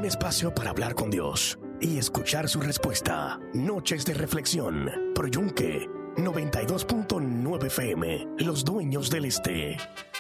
espacio para hablar con Dios y escuchar su respuesta. Noches de reflexión por Yunque 92.9 FM, los dueños del este.